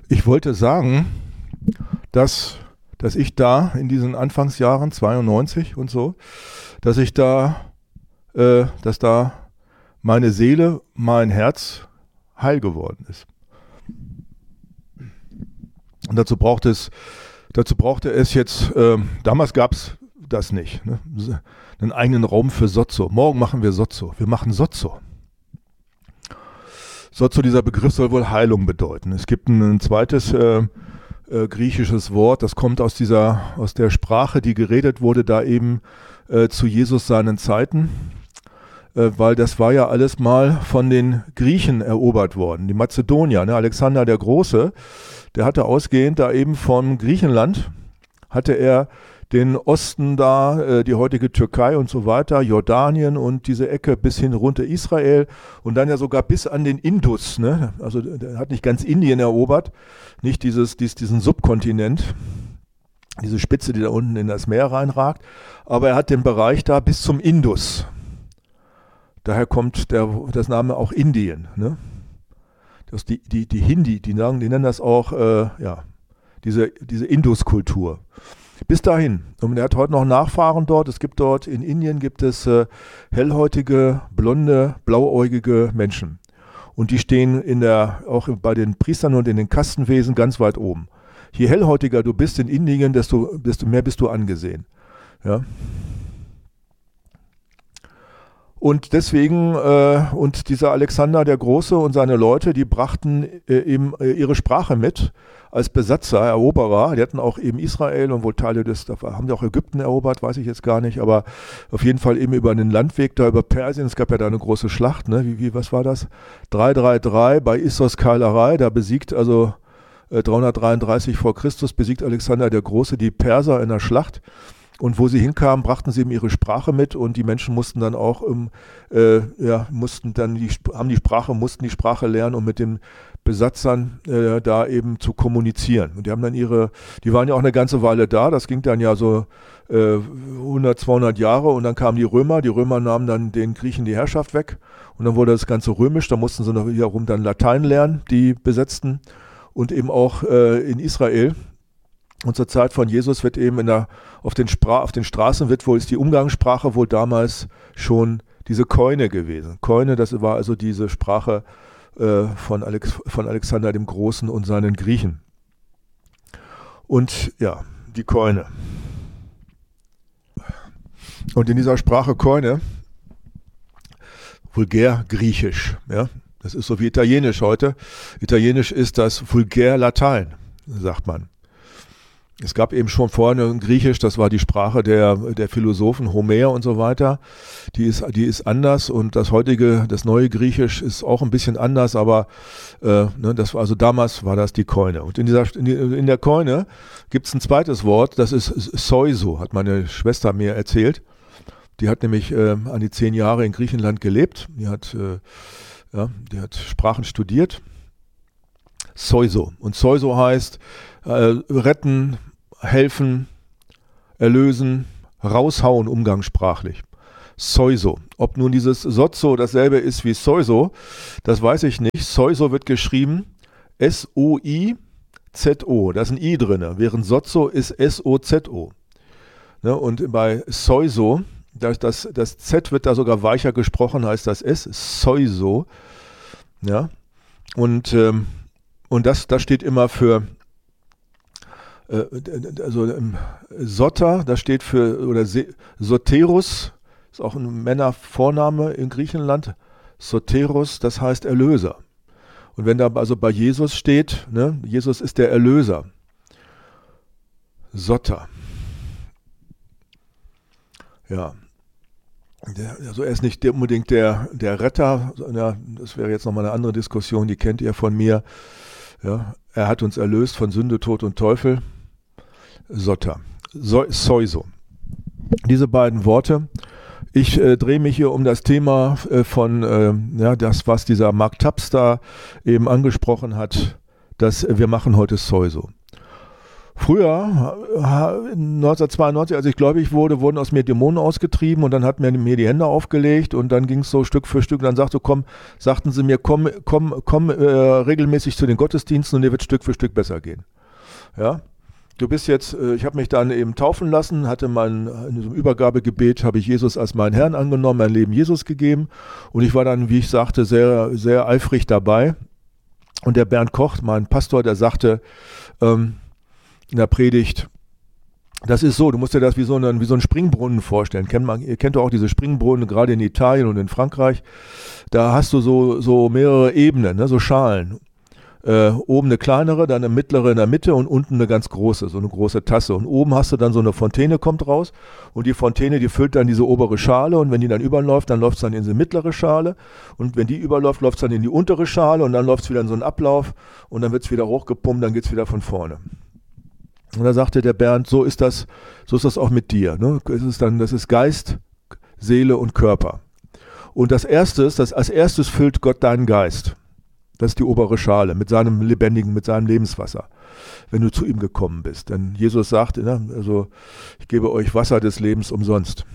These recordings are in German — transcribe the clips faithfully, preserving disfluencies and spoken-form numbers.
Ich wollte sagen, dass, dass ich da in diesen Anfangsjahren, zweiundneunzig und so, dass ich da, äh, dass da meine Seele, mein Herz heil geworden ist. Und dazu braucht es, dazu brauchte es jetzt, äh, damals gab es das nicht, ne? Einen eigenen Raum für Sozo. Morgen machen wir Sozo. Wir machen Sozo. Sozo, dieser Begriff soll wohl Heilung bedeuten. Es gibt ein, ein zweites äh, äh, griechisches Wort, das kommt aus dieser, aus der Sprache, die geredet wurde da eben äh, zu Jesus seinen Zeiten, äh, weil das war ja alles mal von den Griechen erobert worden. Die Mazedonier, ne? Alexander der Große, der hatte ausgehend da eben von Griechenland, hatte er den Osten da, äh, die heutige Türkei und so weiter, Jordanien und diese Ecke bis hin runter Israel und dann ja sogar bis an den Indus, ne? Also er hat nicht ganz Indien erobert, nicht dieses, dies, diesen Subkontinent, diese Spitze, die da unten in das Meer reinragt, aber er hat den Bereich da bis zum Indus. Daher kommt der, das Name auch Indien, ne? Das die, die, die Hindi, die, sagen, die nennen das auch, äh, ja, diese, diese Indus-Kultur. Bis dahin. Und er hat heute noch Nachfahren dort. Es gibt dort, in Indien gibt es äh, hellhäutige, blonde, blauäugige Menschen. Und die stehen in der, auch bei den Priestern und in den Kastenwesen ganz weit oben. Je hellhäutiger du bist in Indien, desto, desto mehr bist du angesehen. Ja. Und deswegen, äh, und dieser Alexander der Große und seine Leute, die brachten äh, eben äh, ihre Sprache mit als Besatzer, Eroberer. Die hatten auch eben Israel und wohl Teile des, da haben die auch Ägypten erobert, weiß ich jetzt gar nicht, aber auf jeden Fall eben über einen Landweg da über Persien. Es gab ja da eine große Schlacht, ne? Wie, wie, was war das? drei drei drei bei Issos Keilerei, da besiegt also äh, dreihundertdreiunddreißig vor Christus besiegt Alexander der Große die Perser in der Schlacht. Und wo sie hinkamen, brachten sie eben ihre Sprache mit und die Menschen mussten dann auch, um, äh, ja, mussten dann die, haben die Sprache, mussten die Sprache lernen, um mit den Besatzern äh, da eben zu kommunizieren. Und die haben dann ihre, die waren ja auch eine ganze Weile da, das ging dann ja so äh, hundert, zweihundert Jahre und dann kamen die Römer, die Römer nahmen dann den Griechen die Herrschaft weg und dann wurde das Ganze römisch, da mussten sie noch wiederum dann Latein lernen, die Besetzten und eben auch äh, in Israel. Und zur Zeit von Jesus wird eben in der, auf, den Spra- auf den Straßen wird wohl, ist die Umgangssprache wohl damals schon diese Koine gewesen. Koine, das war also diese Sprache äh, von, Alex, von Alexander dem Großen und seinen Griechen. Und ja, die Koine. Und in dieser Sprache Koine, Vulgärgriechisch, ja, das ist so wie Italienisch heute. Italienisch ist das Vulgärlatein, sagt man. Es gab eben schon vorher ein Griechisch, das war die Sprache der, der Philosophen, Homer und so weiter. Die ist, die ist anders und das heutige, das neue Griechisch ist auch ein bisschen anders, aber äh, ne, das war, also damals war das die Koine. Und in, dieser, in, die, in der Koine gibt es ein zweites Wort, das ist Soizo, hat meine Schwester mir erzählt. Die hat nämlich äh, an die zehn Jahre in Griechenland gelebt. Die hat, äh, ja, die hat Sprachen studiert. Soizo. Und Soizo heißt äh, retten, helfen, erlösen, raushauen umgangssprachlich. Soizo. Ob nun dieses Sozo dasselbe ist wie Soizo, das weiß ich nicht. Soizo wird geschrieben S O I Z O. Da ist ein I drin, während Sozo ist S O Z O. Ne, und bei Soizo, das, das, das Z wird da sogar weicher gesprochen, heißt das S. Soizo. Ja. Und ähm, Und das, das steht immer für, äh, also ähm, Soter, das steht für, oder Se, Soterus, ist auch ein Männervorname in Griechenland. Soterus, das heißt Erlöser. Und wenn da also bei Jesus steht, ne, Jesus ist der Erlöser. Soter. Ja. Der, also er ist nicht der, unbedingt der, der Retter, ja, das wäre jetzt nochmal eine andere Diskussion, die kennt ihr von mir. Ja, er hat uns erlöst von Sünde, Tod und Teufel. Soter. So, Soizo. Diese beiden Worte. Ich äh, drehe mich hier um das Thema äh, von, äh, ja, das, was dieser Mark Tapster eben angesprochen hat, dass äh, wir machen heute Soizo. Früher, neunzehnhundertzweiundneunzig, als ich gläubig wurde, wurden aus mir Dämonen ausgetrieben und dann hat mir mir die Hände aufgelegt und dann ging es so Stück für Stück. Dann sagte, komm, sagten sie mir, komm, komm, komm äh, regelmäßig zu den Gottesdiensten und dir wird Stück für Stück besser gehen. Ja, du bist jetzt, äh, ich habe mich dann eben taufen lassen, hatte mein, in diesem Übergabegebet habe ich Jesus als meinen Herrn angenommen, mein Leben Jesus gegeben und ich war dann, wie ich sagte, sehr, sehr eifrig dabei. Und der Bernd Koch, mein Pastor, der sagte, ähm, in der Predigt, das ist so, du musst dir das wie so einen, wie so einen Springbrunnen vorstellen. Kennt man, ihr kennt doch auch diese Springbrunnen, gerade in Italien und in Frankreich. Da hast du so, so mehrere Ebenen, ne, so Schalen. Äh, oben eine kleinere, dann eine mittlere in der Mitte und unten eine ganz große, so eine große Tasse. Und oben hast du dann so eine Fontäne, kommt raus. Und die Fontäne, die füllt dann diese obere Schale. Und wenn die dann überläuft, dann läuft es dann in diese mittlere Schale. Und wenn die überläuft, läuft es dann in die untere Schale. Und dann läuft es wieder in so einen Ablauf. Und dann wird es wieder hochgepumpt, dann geht es wieder von vorne. Und da sagte der Bernd, so ist das, so ist das auch mit dir. Ne? Es ist dann, das ist Geist, Seele und Körper. Und das Erste ist, dass als erstes füllt Gott deinen Geist. Das ist die obere Schale mit seinem lebendigen, mit seinem Lebenswasser, wenn du zu ihm gekommen bist. Denn Jesus sagte, ne, also ich gebe euch Wasser des Lebens umsonst.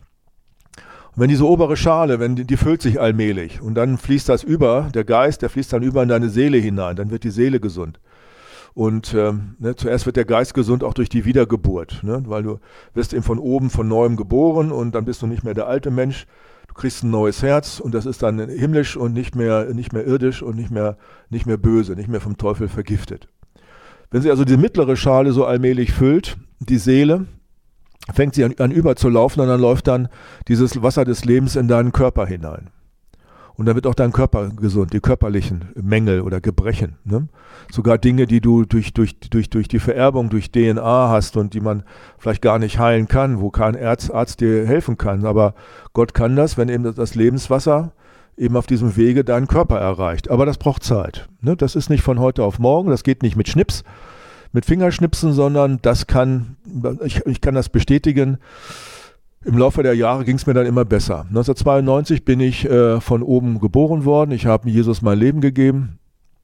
Und wenn diese obere Schale, wenn die, die füllt sich allmählich und dann fließt das über, der Geist, der fließt dann über in deine Seele hinein, dann wird die Seele gesund. Und ähm, ne, zuerst wird der Geist gesund auch durch die Wiedergeburt, ne, weil du wirst eben von oben, von neuem geboren und dann bist du nicht mehr der alte Mensch, du kriegst ein neues Herz und das ist dann himmlisch und nicht mehr, nicht mehr irdisch und nicht mehr, nicht mehr böse, nicht mehr vom Teufel vergiftet. Wenn sie also die mittlere Schale so allmählich füllt, die Seele, fängt sie an, an überzulaufen und dann läuft dann dieses Wasser des Lebens in deinen Körper hinein. Und dann wird auch dein Körper gesund, die körperlichen Mängel oder Gebrechen. Ne? Sogar Dinge, die du durch, durch, durch, durch die Vererbung, durch D N A hast und die man vielleicht gar nicht heilen kann, wo kein Arzt, Arzt dir helfen kann. Aber Gott kann das, wenn eben das Lebenswasser eben auf diesem Wege deinen Körper erreicht. Aber das braucht Zeit. Ne? Das ist nicht von heute auf morgen, das geht nicht mit Schnips, mit Fingerschnipsen, sondern das kann, ich, ich kann das bestätigen, im Laufe der Jahre ging es mir dann immer besser. neunzehnhundertzweiundneunzig bin ich äh, von oben geboren worden. Ich habe Jesus mein Leben gegeben.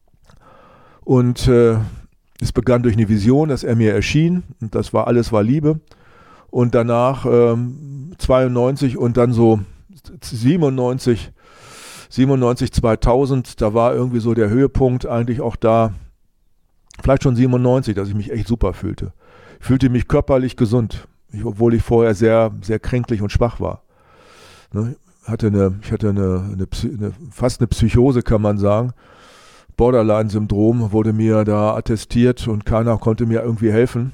Und äh, es begann durch eine Vision, dass er mir erschien. Und das war alles war Liebe. Und danach ähm, zweiundneunzig und dann so siebenundneunzig, siebenundneunzig, zweitausend, da war irgendwie so der Höhepunkt eigentlich auch da. Vielleicht schon siebenundneunzig, dass ich mich echt super fühlte. Ich fühlte mich körperlich gesund. Ich, obwohl ich vorher sehr, sehr kränklich und schwach war. Ne, hatte eine, ich hatte eine, eine, eine, fast eine Psychose, kann man sagen. Borderline-Syndrom wurde mir da attestiert und keiner konnte mir irgendwie helfen.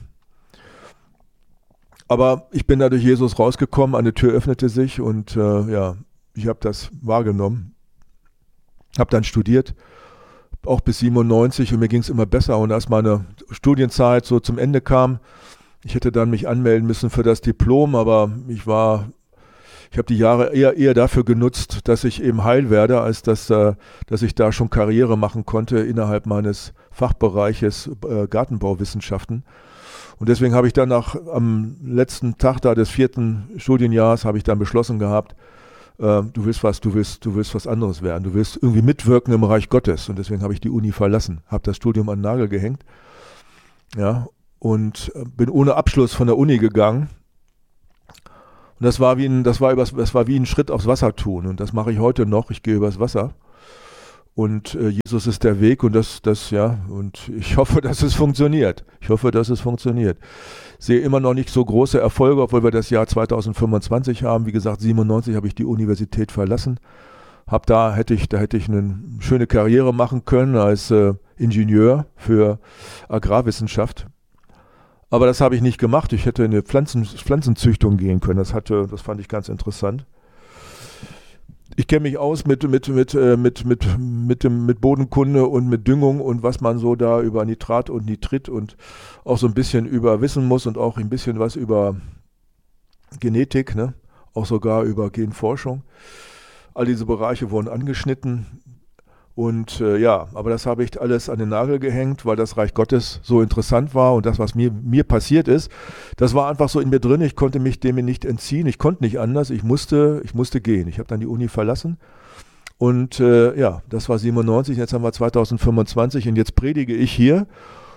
Aber ich bin da durch Jesus rausgekommen, eine Tür öffnete sich und äh, ja, ich habe das wahrgenommen. Habe dann studiert, auch bis siebenundneunzig und mir ging es immer besser. Und als meine Studienzeit so zum Ende kam, ich hätte dann mich anmelden müssen für das Diplom, aber ich war, ich habe die Jahre eher, eher dafür genutzt, dass ich eben heil werde, als dass, äh, dass ich da schon Karriere machen konnte innerhalb meines Fachbereiches äh, Gartenbauwissenschaften. Und deswegen habe ich dann nach, am letzten Tag da des vierten Studienjahres, habe ich dann beschlossen gehabt, äh, du willst was, du willst, du willst was anderes werden, du willst irgendwie mitwirken im Reich Gottes. Und deswegen habe ich die Uni verlassen, habe das Studium an den Nagel gehängt. Ja, und bin ohne Abschluss von der Uni gegangen. Und das war wie ein, das war übers, das war wie ein Schritt aufs Wasser tun. Und das mache ich heute noch. Ich gehe übers Wasser. Und äh, Jesus ist der Weg und das, das, ja, und ich hoffe, dass es funktioniert. Ich hoffe, dass es funktioniert. Sehe immer noch nicht so große Erfolge, obwohl wir das Jahr zweitausendfünfundzwanzig haben. Wie gesagt, siebenundneunzig habe ich die Universität verlassen. Hab da hätte ich, da hätte ich eine schöne Karriere machen können als äh, Ingenieur für Agrarwissenschaft. Aber das habe ich nicht gemacht. Ich hätte in eine Pflanzen, Pflanzenzüchtung gehen können. Das hatte, das fand ich ganz interessant. Ich kenne mich aus mit, mit, mit, mit, mit, mit, dem, mit Bodenkunde und mit Düngung und was man so da über Nitrat und Nitrit und auch so ein bisschen über wissen muss und auch ein bisschen was über Genetik, ne? Auch sogar über Genforschung. All diese Bereiche wurden angeschnitten. Und äh, ja, aber das habe ich alles an den Nagel gehängt, weil das Reich Gottes so interessant war und das, was mir, mir passiert ist, das war einfach so in mir drin, ich konnte mich dem nicht entziehen, ich konnte nicht anders, ich musste, ich musste gehen. Ich habe dann die Uni verlassen und äh, ja, das war siebenundneunzig, jetzt haben wir zweitausendfünfundzwanzig und jetzt predige ich hier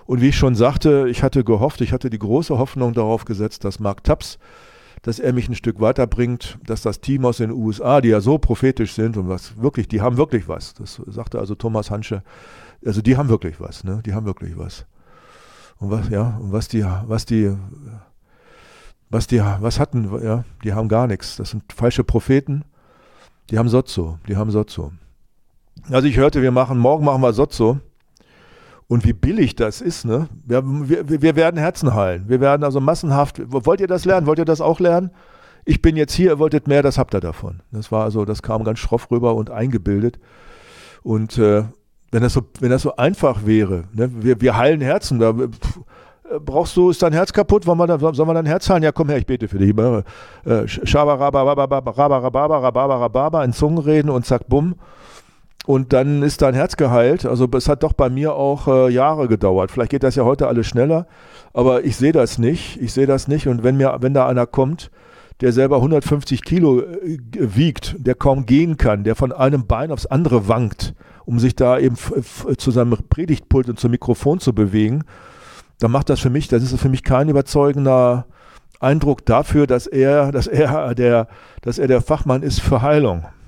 Und wie ich schon sagte, ich hatte gehofft, ich hatte die große Hoffnung darauf gesetzt, dass Mark Taps, dass er mich ein Stück weiterbringt, dass das Team aus den U S A, die ja so prophetisch sind und was wirklich, die haben wirklich was. Das sagte also Thomas Hansche. Also die haben wirklich was, ne? Die haben wirklich was. Und was, ja, und was die, was die, was die, was hatten, ja, die haben gar nichts. Das sind falsche Propheten. Die haben Sozzo, die haben Sozzo. Also ich hörte, wir machen, morgen machen wir Sozzo. Und wie billig das ist, ne? Wir, wir, wir werden Herzen heilen. Wir werden also massenhaft, wollt ihr das lernen? Wollt ihr das auch lernen? Ich bin jetzt hier, ihr wolltet mehr, das habt ihr davon. Das war also, das kam ganz schroff rüber und eingebildet. Und äh, wenn das so, wenn das so einfach wäre, ne? wir, wir heilen Herzen, da pff, brauchst du, ist dein Herz kaputt? Wollen wir da, sollen wir dein Herz heilen? Ja, komm her, ich bete für dich. Äh, Schabarababababababababababa, in Zungen reden und zack, bumm. Und dann ist dein Herz geheilt. Also es hat doch bei mir auch äh, Jahre gedauert. Vielleicht geht das ja heute alles schneller, aber ich sehe das nicht. Ich sehe das nicht. Und wenn mir, wenn da einer kommt, der selber hundertfünfzig Kilo äh, wiegt, der kaum gehen kann, der von einem Bein aufs andere wankt, um sich da eben f- f- zu seinem Predigtpult und zum Mikrofon zu bewegen, dann macht das für mich, das ist für mich kein überzeugender Eindruck dafür, dass er, dass er der, dass er der Fachmann ist für Heilung.